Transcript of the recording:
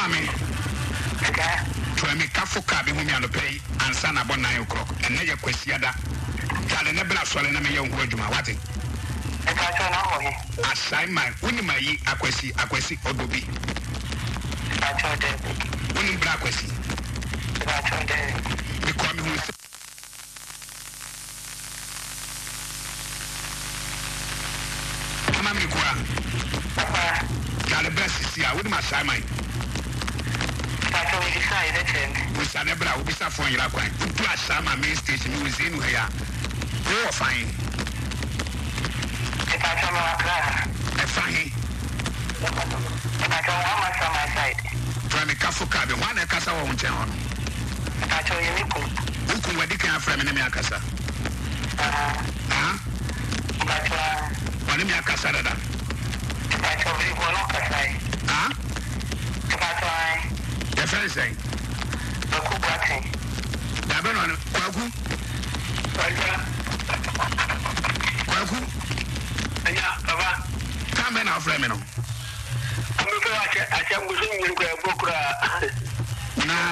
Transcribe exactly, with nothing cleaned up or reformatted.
Mammy. To me, Kafuka, the woman on the pay, and son about nine o'clock, and never question that. Tell the nebula swallowing a young word, my what? I sign my winning my ye, Aquasi, Aquasi, or Bobby. Winning Blackwassy. Become who is. Mammy, Tell the best is here with my Simon. We shall never will be suffering like one. Plus, some main station who is in here. Go fine. If I come out, fine. I don't want my son my side. Try me Kafu cabin, one a casa won't tell on. I told you, who could we declare from an America? Ah, but one America. I told you, one of us. Ah, the first thing. The cook watching. Dabon on Kwaku. Kwaku. Yeah, Baba. Come in, our friend. I'm going to watch it. I can't go to book.